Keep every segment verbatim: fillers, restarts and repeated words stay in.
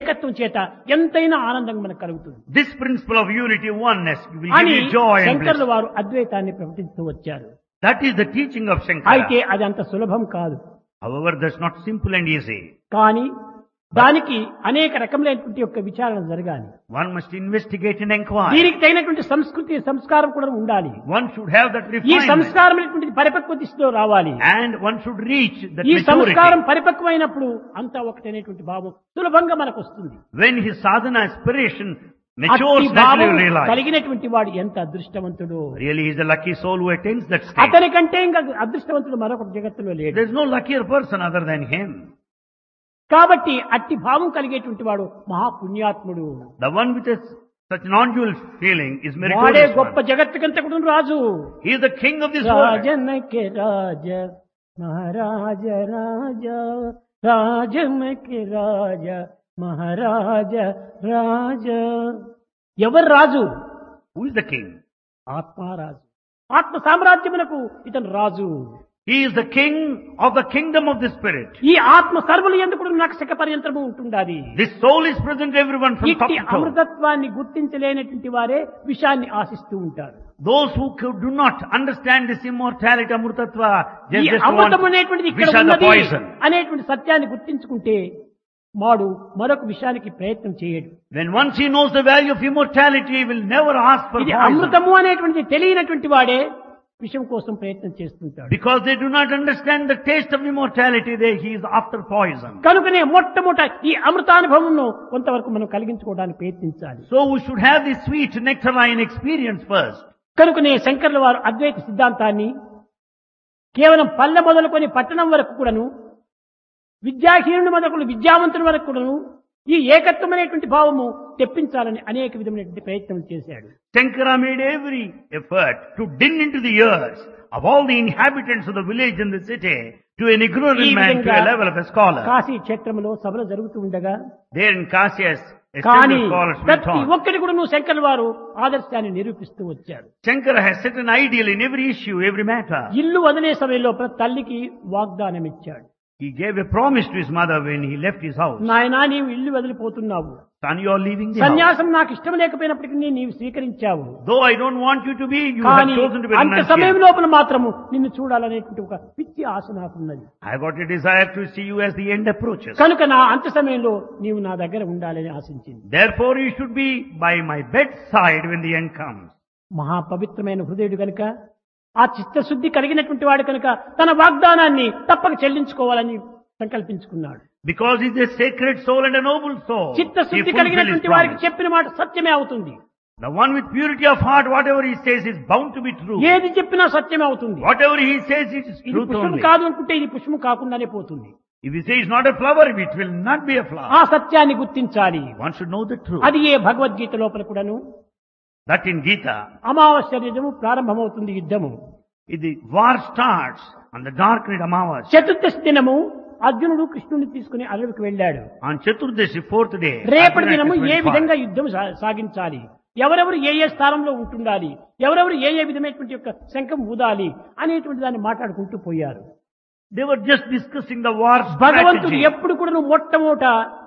ఏకత్వం చేత ఎంతైనా ఆనందం మనకు కలుగుతుంది. This principle of unity, oneness, will అని give you joy and శంకరులు bliss. వారు అద్వైతాన్ని ప్రకటిస్తూ వచ్చారు. That is the teaching of అయితే Shankara. అది అంత సులభం కాదు. However, that's not simple and easy. కానీ దానికి అనేక రకములైనటువంటి యొక్క విచారణ జరగాలి. One must investigate and inquire. దీనికి తగినటువంటి సంస్కృతి సంస్కారం కూడా ఉండాలి. One should have that ఈ refinement. సంస్కారం అనేటువంటిది పరిపక్వ దిశలో రావాలి. And one should reach that ఈ సంస్కారం maturity. పరిపక్వమైనప్పుడు అంతా ఒకటనేటువంటి భావం సులభంగా మనకు వస్తుంది. When his sadhana aspiration అట్టి matures, naturally భావం will realize. కలిగినటువంటి వాడు ఎంత అదృష్టవంతుడు. Really, he is a lucky soul who attains that state. అతని కంటే ఇంకా అదృష్టవంతుడు మరొకటి జగత్తులో లేడు. There is no luckier person other than him. కాబట్టి అట్టి భావం కలిగేటువంటి వాడు మహాపుణ్యాత్ముడు. The one with a, such non-dual feeling is వాడే meritorious గొప్ప one. జగత్తుకంతకుడు Raju. He is the king of this world. రాజనకే రాజ మహారాజ రాజ రాజనకే రాజ మహారాజ రాజ. ఎవరు రాజు? Who is the king? ఆత్మారాజు. ఆత్మ సామ్రాజ్యమునకు ఇతను రాజు. He is the king of the kingdom of the spirit. ఈ ఆత్మ సర్వులు ఎందుకు నక్షక పర్యంతరము ఉంటుండాలి. This soul is present to everyone from top ఇట్టి to toe. అమృతత్వాన్ని గుర్తించలేనటువంటి వారే విషయాన్ని ఆశిస్తూ ఉంటారు. Those who could- do not understand this immortality, amrutatva, ఈ just, just అమృతం want అనేటువంటిది ఇక్కడ wish are the ఉన్నది poison. అనేటువంటి సత్యాన్ని గుర్తించుకుంటే వాడు మరొక విషయానికి ప్రయత్నం చేయడు. When once he knows the value of immortality, he will never ask for ఇది poison. అమృతము అనేటువంటిది తెలియనటువంటి వాడే విషయం కోసం ప్రయత్నం చేస్తుంటాడు. Because they do not understand the taste of immortality, they, he is after poison. కనుకనే మొట్టమొదట ఈ అమృతానుభవంను కొంతవరకు మనం కలిగించుకోవడానికి ప్రయత్నించాలి. So we should have this sweet nectarine experience first. కనుకనే శంకర్ల వారు అద్వైత సిద్ధాంతాన్ని కేవలం పల్లె మొదలుకొని పట్టణం వరకు కూడాను, విద్యాహీనుని మొదలు విద్యావంతుని వరకు కూడాను ఈ ఏకత్వం అనేటువంటి భావము తెప్పించాలని అనేక విధమైనటువంటి ప్రయత్నం చేశాడు. Shankara made every effort to din into the ears of all the inhabitants of the village and the city to an ignorant ఈ man to విధంగా a level of a scholar. Kashi క్షేత్రంలో సభలు జరుగుతూ ఉండగా There in Kashi, as కానీ esteemed scholars went ప్రతి on. ఒక్కటి కూడా నువ్వు శంకర్ల వారు ఆదర్శాన్ని నిరూపిస్తూ వచ్చాడు. Shankara has set an ideal in every issue, every matter. ఇల్లు వదిలే సమయంలో ప్రతి తల్లికి వాగ్దానం ఇచ్చాడు. He gave a promise to his mother when he left his house. నాయనా నీవు ఇల్లు వదిలిపోతున్నావు, Son, you are leaving the house. సన్యాసం నాకు ఇష్టం లేకపోయినప్పటికీ నీవు స్వీకరించావు. Though I don't want you to be, you కానీ have chosen to be అంత సమయం renunciant. లోపల మాత్రము నిన్ను చూడాలనేటువంటి ఒక పిచ్చి ఆశ నాకున్నది. I got a desire to see you as the end approaches. కనుక నా అంత సమయంలో నీవు నా దగ్గర ఉండాలని ఆశించింది. Therefore, you should be by my bedside when the end comes. మహాపవిత్రమైన హృదయుడు కనుక, ఆ చిత్తశుద్ధి కలిగినటువంటి వాడు కనుక తన వాగ్దానాన్ని తప్పక చెల్లించుకోవాలని సంకల్పించుకున్నాడు. Because he is a sacred soul and a noble soul. he చిత్తశుద్ధి fulfilled his కలిగినటువంటి వారికి promise. చెప్పిన మాట సత్యమే అవుతుంది. The one with purity of heart, whatever he says is bound to be true. ఏది చెప్పినా సత్యమే అవుతుంది. Whatever he says, it is ఇది truth పుష్పం only. కాదు అనుకుంటే ఇది పుష్పం కాకుండానే పోతుంది. If he says it's not a flower, it will not be a ఆ flower. సత్యాన్ని గుర్తించాలి. One should know the truth. అది ఏ భగవద్గీత లోపల కూడాను That in Gita, అమావాస్య దినము ప్రారంభమవుతుంది యుద్ధము. if the war starts on the dark night Amavas, చతుర్దశి దినము అర్జునుడు కృష్ణుని తీసుకుని అడవికి వెళ్ళాడు. on Chaturdashi, fourth day, రేపటి Arjuna దినము and ఏ Krishna went విధంగా far. యుద్ధం సా- సాగించాలి, ఎవరెవరు ఏ ఏ స్థానంలో ఉంటుండాలి, ఎవరెవరు ఏ ఏ విధమైనటువంటి యొక్క శంఖం ఊదాలి అనేటువంటి దాన్ని మాట్లాడుకుంటూ పోయారు. They were just discussing the war భగవంతుడు strategy. ఎప్పుడు కూడా నువ్వు మొట్టమొదట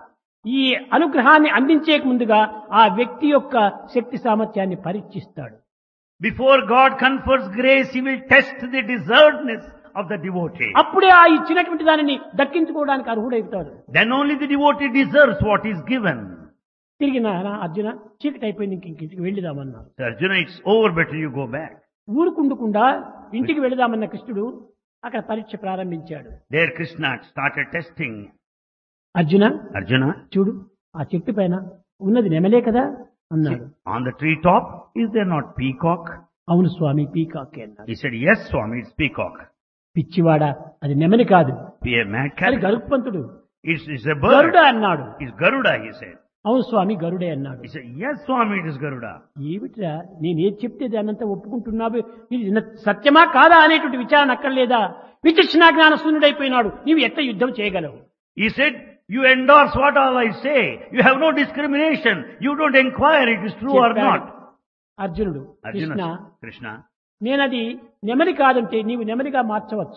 ఈ అనుగ్రహాన్ని అందించేక ముందుగా ఆ వ్యక్తి యొక్క శక్తి సామర్థ్యాన్ని పరీక్షిస్తాడు. Before God confers grace, He will test the deservedness of the devotee. అప్పుడే ఆ ఇచ్చినటువంటి దానిని దక్కించుకోవడానికి అర్హుడవుతాడు. Then only the devotee deserves what is given. తిరిగి నాయనా అర్జున చీకటి అయిపోయింది, ఇంక ఇంటికి వెళ్ళిదామన్నారు. So Arjuna, it's over, better you go back. ఊరుకుండకుండా ఇంటికి వెళదామన్న కృష్ణుడు అక్కడ పరీక్ష ప్రారంభించాడు. There Krishna started testing. Arjuna Arjuna, చూడు, ఆ చెట్టు పైన ఉన్నది నెమలే కదా అన్నాడు. on the tree top, is there not peacock? అవును స్వామి, పీకాకే అన్నాడు. He said, yes, Swami, it's peacock. పిచ్చివాడా, అది నెమలి కాదు, Be a mad అది cat. గరుత్మంతుడు, It's, it's a bird. గరుడ అన్నాడు. It's Garuda, he said. అవును స్వామి గరుడే అన్నాడు. He said, yes, Swami, it is Garuda. ఏమిట్రా నేను ఏది చెప్తే దాన్నంతా ఒప్పుకుంటున్నావు, ఇది న- సత్యమా కాదా అనేటువంటి విచారణ అక్కర్లేదా? విచక్షణ జ్ఞాన శూన్యుడైపోయినాడు, నీవు ఎట్లా యుద్ధం చేయగలవు? He said, you endorse what all I say. You have no discrimination. You don't inquire it is true or చెప్పాడు not. అర్జునుడు. కృష్ణ, Arjuna, Krishna, నేనది నెమలి కాదంటే నీవు నెమలిగా మార్చవచ్చు.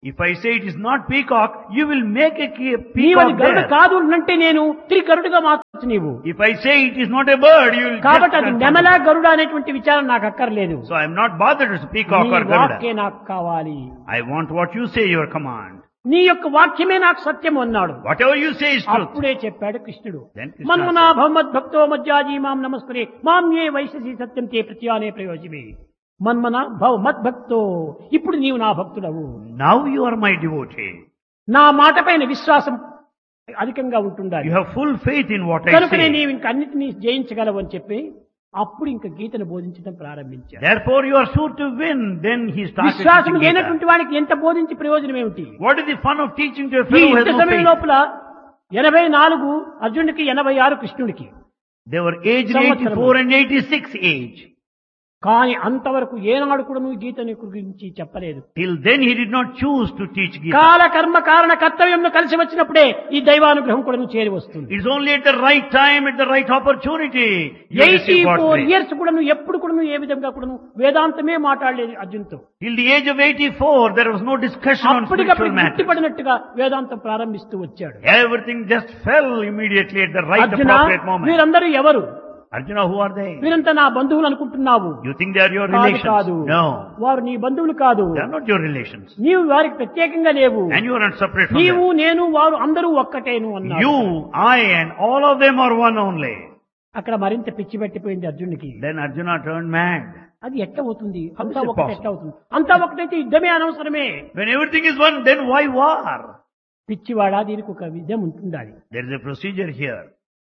If I say it is not peacock, you will make a ki- నీవది peacock Garuda there. కాదు అంటే నేను తిరిగి గరుడుగా మార్చు నీవు. If I say it is not a bird, you will కాబట్టి అది just నెమల transform it. గరుడ అనేటువంటి విచారం నాకు అక్కర్లేదు. So I am not bothered with peacock నీ or garuda. వాక్యే నాకు కావాలి. I want what you say, your command. నీ యొక్క వాక్యమే నాకు సత్యం అన్నాడు. Whatever you say is truth. అప్పుడే చెప్పాడు కృష్ణుడు. Then Krishna మన్మనా said, భవమద్భక్తో మజ్జాజీ మాం నమస్కరే మాం ఏ వైశసి సత్యం తే ప్రత్యానే ప్రయోజమే. మన్మన భవ మద్భక్తో, ఇప్పుడు నీవు నా భక్తుడవు. now you are my devotee. నా మాట పైన విశ్వాసం అధికంగా ఉంటుండాలి. You have full faith in what I కనుకనే say. నీవు ఇంక అన్నిటినీ జయించగలవు అని చెప్పి అప్పుడు ఇంక గీతను బోధించడం ప్రారంభించాడు. Therefore you are sure to win. Then he started విశ్వాసం teaching Gita. లేనటువంటి వానికి ఎంత బోధించి ప్రయోజనం ఏమిటి? What is the fun of teaching to a ఈ fellow who has యుద్ధ no సమయం faith? లోపల ఎనభై నాలుగు అర్జునుడికి, ఎనభై ఆరు కృష్ణుడికి. They were aged సంవత్సరములు. eighty-four and eighty-six age. కానీ అంతవరకు ఏనాడు కూడా నువ్వు గీతని గురించి చెప్పలేదు. Till then he did not choose to teach Gita. కాల కర్మ కారణ కర్తవ్యంలో కలిసి వచ్చినప్పుడే ఈ దైవానుగ్రహం కూడా నువ్వు చేరి వస్తుంది. It's only at the right time, at the right opportunity, you eighty receive God's four grace. Years కూడా నువ్వు ఎప్పుడు కూడా నువ్వు ఏ విధంగా కూడా నువ్వు వేదాంతమే మాట్లాడలేదు అర్జున్తో. Till the age of eighty-four, there was no discussion on అప్పటికప్పుడు spiritual matters. గుర్తుపడినట్టుగా వేదాంతం ప్రారంభిస్తూ వచ్చాడు. Everything just fell immediately at the right Arjuna, appropriate moment. వీరందరూ ఎవరు? Arjuna, who are they? వీరంతా నా బంధువులు అనుకుంటున్నావు. You think they are your కాదు relations? కాదు, No. వారు నీ బంధువులు కాదు. They are not your relations. నీవు వారికి ప్రత్యేకంగా లేవు. And you are not separate from నీవు them. నేను వారు అందరూ ఒక్కటేను అన్నాడు. You, I and all of them are one only. అక్కడ మరింత పిచ్చి పెట్టిపోయింది అర్జునుడికి. Then Arjuna turned mad. అది ఎట్ట అవుతుంది? How అంతా is it ఒకటి possible? ఎట్ట అవుతుంది? అంతా ఒకటైతే యుద్ధమే అనవసరమే. When everything is one, then why war? పిచ్చివాడా, దీనికి ఒక విధం ఉంటుండాలి. There is a procedure here.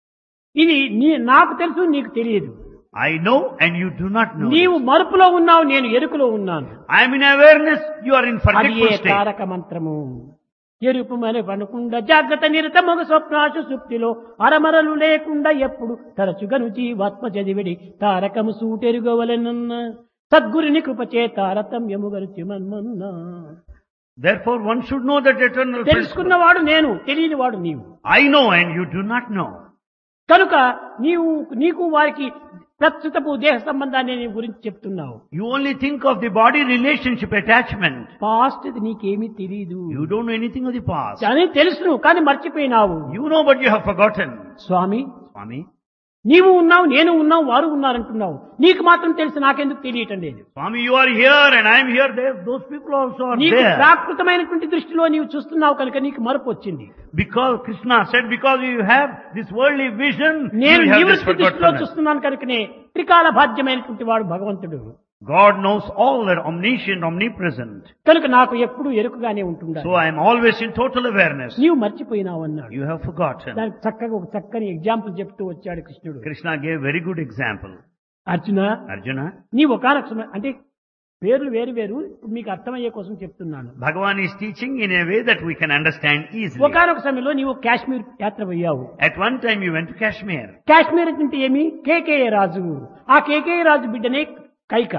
ఇది నీ నాకు తెలుసు, నీకు తెలియదు. I know and you do not know. నీవు మరుపులో ఉన్నావు, నేను ఎరుకులో ఉన్నాను. I am in awareness, you are in అది forgetful ఏ state. తారక మంత్రము. ఎరుపు మరి పనుకుండా జాగ్రత్త నిరత మగ స్వప్నాశు సుప్తిలో అరమరలు లేకుండా ఎప్పుడు తరచుగను జీవాత్మ చదివిడి తారకము సూటెరుగవలెనన్న సద్గురుని కృపచే తారతమ్యముగరిచి మన్మన్నా. Therefore one should know that eternal principle. తెలుసుకున్నవాడు నేను, తెలియనివాడు నీవు. I know and you do not know. కనుక నీవు నీకు వారికి ప్రస్తుతపు దేహ సంబంధాన్ని నీ గురించి చెప్తున్నావు. You only think of the body relationship attachment. Past ఇది నీకేమీ తెలియదు. You don't know anything of the past. అని తెలుసు కానీ మర్చిపోయినావు. You know but you have forgotten. Swamy, Swami, నీవు ఉన్నావు, నేను ఉన్నావు, వారు ఉన్నారంటున్నావు. నీకు మాత్రం తెలుసు, నాకెందుకు తెలియటం లేదు. Swami, you are here and I am here. There, those people also are నీకు there. ప్రాకృతమైనటువంటి దృష్టిలో నీవు చూస్తున్నావు కనుక నీకు మరపు వచ్చింది. Because Krishna said, because you have this worldly vision, నేను you have this నివృత్తి దృష్టిలో forgotten. చూస్తున్నాను కనుకనే త్రికాల బాధ్యమైనటువంటి వాడు భగవంతుడు. God knows all, that omniscient, omnipresent. కనుక నాకు ఎప్పుడు ఎరుకుగానే ఉంటుందా. So I am always in total awareness. నీవు మర్చిపోయినావు అన్నాడు. You have forgotten. దానికి చక్కగా ఒక చక్కని ఎగ్జాంపుల్ చెప్తూ వచ్చాడు కృష్ణుడు. Krishna gave very good example. Arjuna, Arjuna, నీ ఒకనొక సమయం అంటే పేర్లు వేరు వేరు, ఇప్పుడు మీకు అర్థమయ్యే కోసం చెప్తున్నాను. Bhagavan is teaching in a way that we can understand easily. ఒకనొక సమయంలో నీవు కాశ్మీర్ యాత్ర పోయావు. At one time you went to Kashmir. Kashmir అంటే ఏమి? కేకేయ రాజు. ఆ కేకేయ రాజు బిడ్డనే Kaika.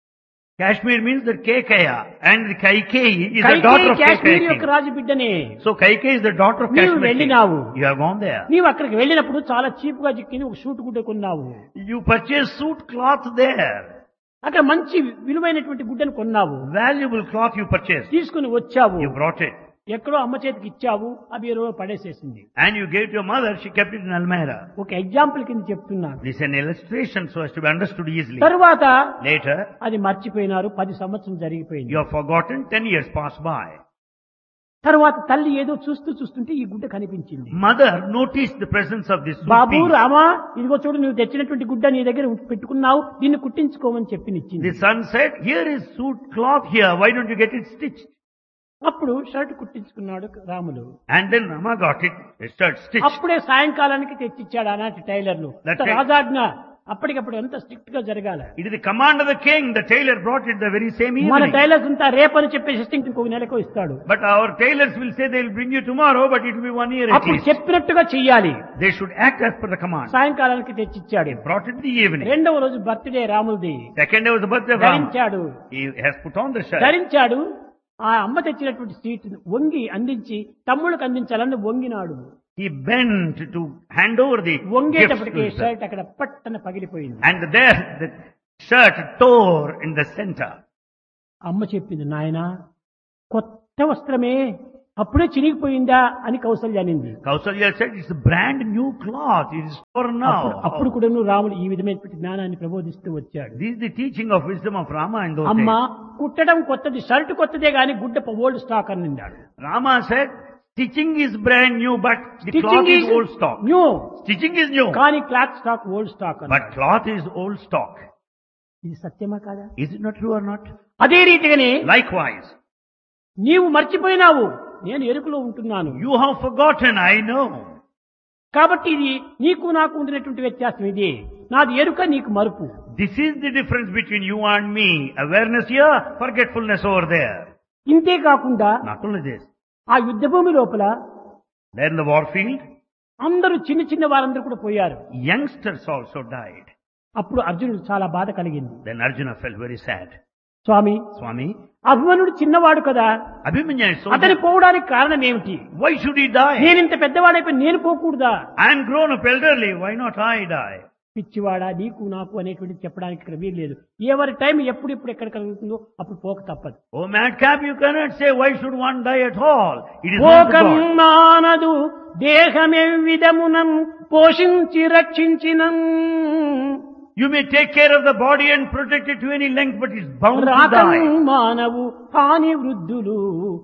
Kashmir means that Kekaya and the Kaikeyi is the Kaikeyi daughter of Kashmir Kekaya యొక్క king. Raju బిడ్డనే. So Kaikeyi is the daughter of నీవు Kashmir king. వెళ్ళినావు. You have gone there. నీవు అక్కడికి వెళ్ళినప్పుడు చాలా cheap గా చిక్కింది ఒక షూట్ గుడ్డ కొన్నావు. You purchased suit cloth there. అక్కడ మంచి విలువైనటువంటి గుడ్డను కొన్నావు. Valuable cloth you purchased. తీసుకుని వచ్చావు. You brought it. ఎక్కడో అమ్మ చేతికి ఇచ్చావు, అవి ఎరువు పడేసేసింది. And you gave to your mother, she kept it in Almira. ఒక ఎగ్జాంపుల్ కింద చెప్తున్నాను. This is an illustration so as to be understood easily. తరువాత Later, అది మర్చిపోయినారు. పది సంవత్సరం జరిగిపోయింది. you have forgotten, ten years passed by. తరువాత తల్లి ఏదో చూస్తూ చూస్తుంటే ఈ గుడ్డ కనిపించింది. Mother noticed the presence of this suit Babu piece. Rama, ఇదిగో చూడు, నువ్వు తెచ్చినటువంటి గుడ్డ నీ దగ్గర పెట్టుకున్నావు, దీన్ని కుట్టించుకోమని చెప్పి ఇచ్చింది. The son said, here is suit cloth here, why don't you get it stitched? అప్పుడు shirt కుట్టించుకున్నాడు Ramulu. And then Rama got it, a shirt stitched. అప్పుడే సాయంకాలానికి తెచ్చిచ్చాడు ఆనాటి టైలర్లు. That అంత time- రాజాజ్ఞ అప్పటికప్పుడు ఎంత స్ట్రిక్ట్ గా జరగాల. It is the command of the king, the tailor brought it the very same మన evening. టైలర్స్ అంతా రేపని చెప్పేసి ఇస్టింగ్ ఇంకొక నెలకు ఇస్తాడు. But our tailors will say they will bring you tomorrow, but it will be one year at అప్పుడు least. చెప్పినట్టుగా చెయ్యాలి. They should act as per the command. సాయంకాలానికి తెచ్చిచ్చాడు. They brought it in the evening. రెండవ రోజు birthday రాములది. Second day was the birthday of Rama. ధరించాడు. He has put on the shirt. ధరించాడు. ఆ అమ్మ తెచ్చినటువంటి సీట్ వంగి అందించి తమ్ముళ్ళకి అందించాలని వంగినాడు. He bent to hand over the gifts to వంగేటప్పటికి his brother. Shirt అక్కడ పట్టన పగిలిపోయింది. And there the shirt tore in the center. అమ్మ చెప్పింది, నాయనా కొత్త వస్త్రమే అప్పుడే చినిగిపోయిందా అని కౌసల్య అనింది. Kausalya said, it's a brand new cloth. It is for అప్పుడు now. అప్పుడు కూడా రాముడు ఈ విధమైనటువంటి జ్ఞానాన్ని ప్రబోధిస్తూ వచ్చాడు. This is the teaching of wisdom of Rama in those అమ్మ days. కుట్టడం కొత్తది, షర్ట్ కొత్తదే గాని గుడ్డ ఓల్డ్ స్టాక్ అని అన్నాడు. Rama said, stitching is brand new, but the cloth stitching is old stock. New Stitching is new, కానీ cloth stock old stock but అన్నాడు. cloth is old stock. ఇది సత్యమా కాదా? Is it not true or not? అదే రీతిగానే Likewise, నీవు మర్చిపోయినావు, నేను ఎరుకలో ఉంటున్నాను. you have forgotten, I know. కాబట్టి ఇది నీకు నాకు ఉండినటువంటి వ్యత్యాసం ఇది. నాది ఎరుక, నీకు మరుపు. This is the difference between you and me. Awareness here, forgetfulness over there. ఇంతే కాకుండా Not only this, ఆ యుద్ధ భూమి లోపల there in the war field, అందరూ చిన్న చిన్న వారందరూ కూడా పోయారు. youngsters also died. అప్పుడు అర్జునుడు చాలా బాధ కలిగింది. Then Arjuna felt very sad. స్వామి, Swami, అభిమన్యుడు చిన్నవాడు కదా, Abhimanyu is so అతని పోవడానికి కారణం ఏమిటి? why should he die? నేను ఇంత పెద్దవాడైపోయి నేను పోకూడదా? I am grown up elderly, why not I die? పిచ్చివాడా, నీకు నాకు అనేటువంటి చెప్పడానికి ఇక్కడ వీలు లేదు. ఎవరి టైం ఎప్పుడెప్పుడు ఎక్కడ కలుగుతుందో అప్పుడు పోక తప్పదు. Oh madcap, you cannot say why should one die at all. It is not పోకం God. మానదు దేహమే విధమునం పోషించి రక్షించినం. You may take care of the body and protect it to any length, but it's bound to రాకం die. మానవు హాని వృద్ధులు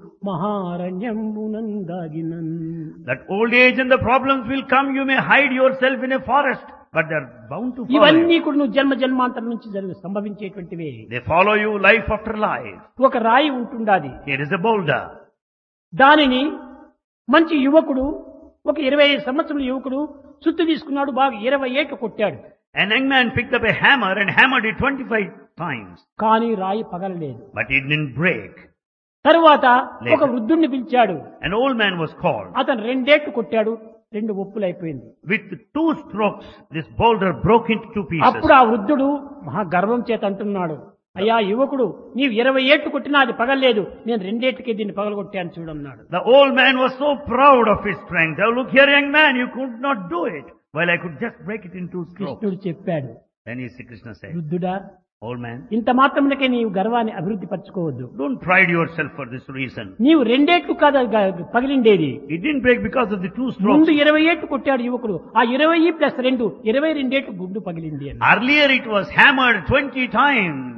మహారణ్యంబునందాగినన్. That old age and the problems will come. You may hide yourself in a forest, but they're bound to follow ఇవన్నీ you. కూడా నువ్వు జన్మ జన్మాంతరం నుంచి జరుగు సంభవించేటువంటివే. They follow you life after life. ఒక రాయి ఉంటుండాది, Here is a boulder. దానిని మంచి యువకుడు, ఒక ఇరవై ఐదు సంవత్సరాల యువకుడు సుత్తు తీసుకున్నాడు, బాగా ఇరవై ఏళ్ళు కొట్టాడు. An young man picked up a hammer and hammered it twenty-five times, కానీ రాయి పగలలేదు. but it didn't break. తరువాత Later. ఒక వృద్ధుణ్ణి పిలిచాడు. An old man was called. అతను రెండేళ్లు కొట్టాడు, రెండు ఒప్పులైపోయింది. With two strokes, this boulder broke into two pieces. అప్పుడు ఆ వృద్ధుడు మహా గర్వం చేత అంటున్నాడు, అయ్యా యువకుడు, నీవు ఇరవై ఏళ్ళు కొట్టినా అది పగలలేదు, నేను రెండేళ్లకే దీన్ని పగలగొట్టాను చూడన్నాడు. The old man was so proud of his strength. Oh, look here, young man, you could not do it. Well, I could just break it in two strokes. కృష్ణుడు చెప్పాడు, Then he said, Krishna said, వృద్ధుడా, old man, ఇంత మాత్రమునకే నీవు గర్వాన్ని అభివృద్ధి పరచుకోవద్దు. don't pride yourself for this reason. నీవు రెండేళ్లు కాదు గ- పగిలిండేది. It didn't break because of the two strokes. ముందు ఇరవై ఏళ్ళు కొట్టాడు యువకుడు, ఆ ఇరవై ప్లస్ రెండు ఇరవై రెండేళ్లు గుండు పగిలింది అని. Earlier it was hammered twenty times.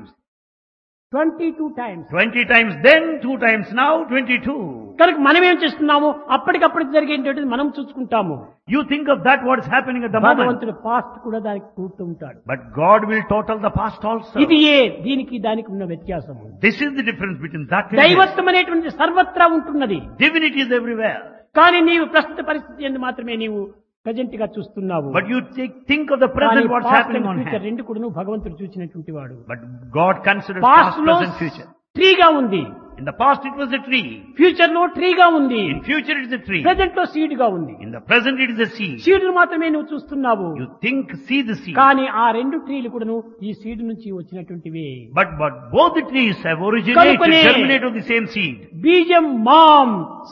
Twenty two times. twenty times then, two times now, twenty-two. కనుక మనం ఏం చేస్తున్నాము, అప్పటికప్పుడు జరిగేటువంటిది మనం చూసుకుంటాము. You think of that what is happening at the moment. భగవంతుడు పాస్ట్ కూడా దానికి కూర్చు ఉంటాడు. But God will total the past also. ఇది ఏ దీనికి దానికి ఉన్న వ్యత్యాసము. This is the difference between that and this. దైవత్వం అనేటువంటి సర్వత్రా ఉంటున్నది. Divinity is everywhere. కానీ నీవు ప్రస్తుత పరిస్థితి ఎందు మాత్రమే నీవు ప్రజెంట్ గా చూస్తున్నావు. But you think, think of the present, what's happening on hand. రెండు కూడా నువ్వు భగవంతుడు చూసినటువంటి వాడు. But God considers past past, లో present, future. ట్రీగా ఉంది, In the past it was a tree. Future లో ట్రీగా ఉంది, In future it is a tree. Present లో సీడ్ గా ఉంది. In the present it is a seed. Seed మాత్రమే నువ్వు చూస్తున్నావు. You think, see the seed. కానీ ఆ రెండు ట్రీలు కూడాను ఈ సీడ్ నుంచి వచ్చినటువంటివే. But, but both the trees have originated, కనుకనే germinated of the same seed. బీజం మాం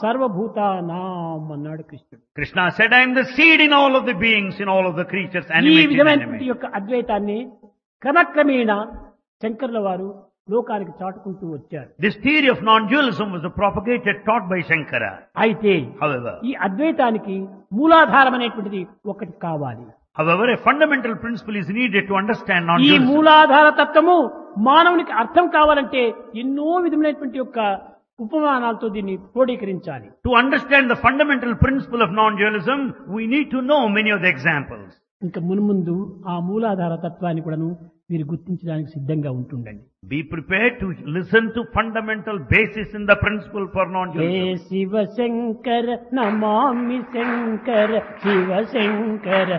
సర్వభూతానాం అన్నాడు కృష్ణుడు. Krishna said, I am the seed in all of the beings, in all of the creatures, ఈ animate and విధమైనటువంటి inanimate. యొక్క అద్వైతాన్ని క్రమక్రమేణా శంకర్ల వారు లోకానికి చాటుకుంటూ వచ్చారు. This theory of non-dualism was propagated, taught by Shankara. అయితే However, ఈ అద్వైతానికి మూలాధారం అనేటువంటిది ఒకటి కావాలి. however, a fundamental principle is needed to understand ఈ non-dualism. మూలాధార తత్వము మానవునికి అర్థం కావాలంటే ఎన్నో విధమైనటువంటి యొక్క ఉపమానాలతో దీన్ని క్రోడీకరించాలి. To understand the fundamental principle of non-dualism, we need to know many of the examples. ఇంకా మున్ముందు ఆ మూలాధార తత్వాన్ని కూడాను మీరు గుర్తించడానికి సిద్ధంగా ఉంటుండండి. Be prepared to listen to fundamental basis in the principle for hey non-dualism. Shiva Shankara Namami Shankara Shiva Shankara